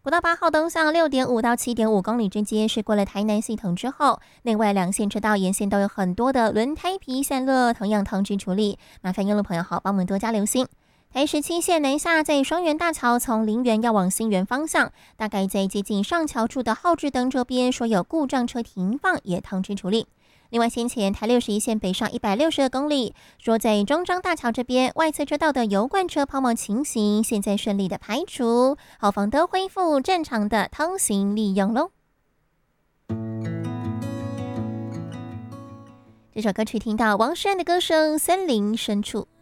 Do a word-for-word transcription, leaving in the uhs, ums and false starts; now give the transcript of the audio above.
国道八号东向六点五到七点五公里之间是过了台南系统之后，内外两线车道沿线都有很多的轮胎皮散落，同样通知处理，麻烦用路朋友好帮我们多加留心。台十七线南下，在双园大桥从林园要往新园方向，大概在接近上桥处的号志灯这边，说有故障车停放，也通知处理。另外，先前台六十一线北上一百六十二公里，说在中彰大桥这边外侧车道的油罐车抛锚情形，现在顺利的排除，后方都恢复正常的通行利用喽。这首歌曲听到王诗安的歌声《森林深处》。